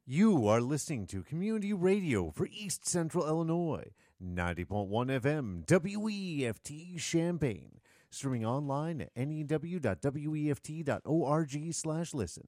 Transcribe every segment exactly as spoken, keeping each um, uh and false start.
You are listening to Community Radio for East Central Illinois, ninety point one F M, W E F T Champaign, streaming online at new.weft.org slash listen.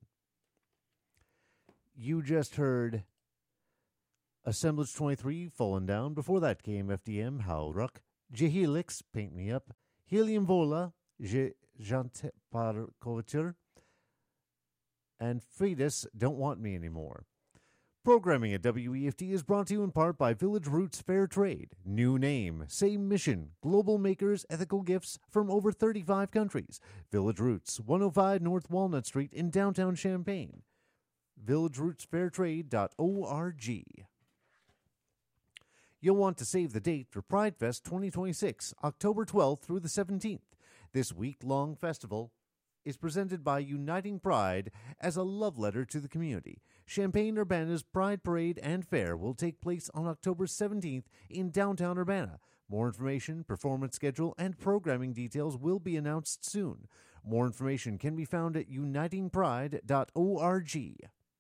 You just heard Assemblage twenty-three, Fallen Down. Before that came F D M, Howruck, Jehelix, Paint Me Up, Helium Vola, Je Jante Parkovitur, and Freitas, Don't Want Me Anymore. Programming at W E F T is brought to you in part by Village Roots Fair Trade. New name, same mission, global makers, ethical gifts from over thirty-five countries. Village Roots, one oh five North Walnut Street in downtown Champaign. village roots fair trade dot org. You'll want to save the date for Pride Fest twenty twenty-six, October twelfth through the seventeenth. This week-long festival is presented by Uniting Pride as a love letter to the community. Champaign-Urbana's Pride Parade and Fair will take place on October seventeenth in downtown Urbana. More information, performance schedule, and programming details will be announced soon. More information can be found at uniting pride dot org.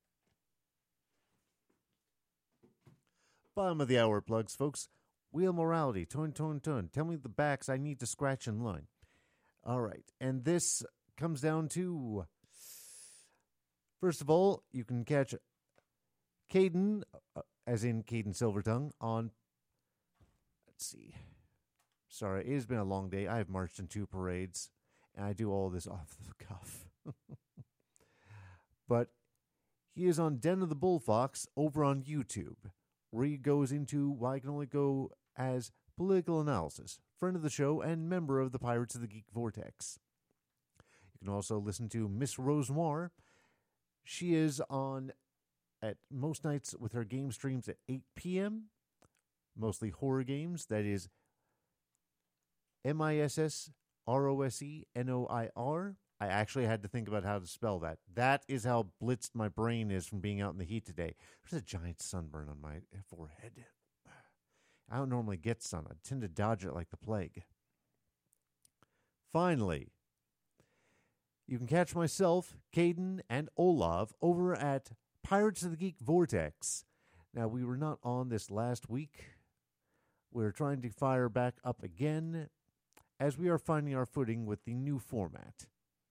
Bottom of the hour plugs, folks. Wheel Morality, Tone, Tone, Tone. Tell me the backs I need to scratch in line. All right, and this comes down to, first of all, you can catch Caden, uh, as in Caden Silvertongue, on, let's see, sorry, it has been a long day. I have marched in two parades, and I do all this off the cuff. But he is on Den of the Bullfox over on YouTube, where he goes into why I can only go as political analysis, friend of the show and member of the Pirates of the Geek Vortex. You can also listen to Miss Rose Noir. She is on at most nights with her game streams at eight p.m., mostly horror games. That is M I S S R O S E N O I R. I actually had to think about how to spell that. That is how blitzed my brain is from being out in the heat today. There's a giant sunburn on my forehead. I don't normally get sun. I tend to dodge it like the plague. Finally, you can catch myself, Caden, and Olav over at Pirates of the Geek Vortex. Now, we were not on this last week. We're trying to fire back up again as we are finding our footing with the new format.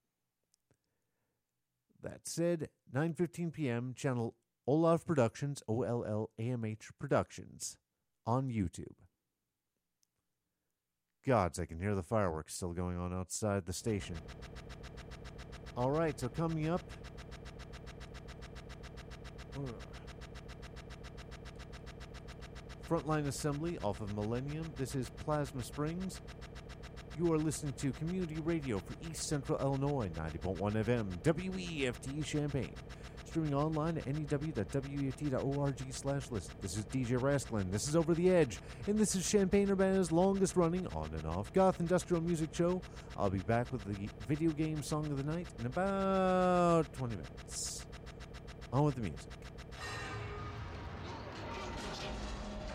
That said, nine fifteen p.m., channel Olav Productions, O L L A M H Productions, on YouTube. Gods, I can hear the fireworks still going on outside the station. All right, so coming up, Frontline Assembly off of Millennium. This is Plasma Springs. You are listening to Community Radio for East Central Illinois, ninety point one F M, W E F T Champaign. Streaming online at new dot w e f t dot org slash listen. This is D J Rasklin. This is Over the Edge. And this is Champaign-Urbana's longest running on and off goth industrial music show. I'll be back with the video game song of the night in about twenty minutes. On with the music.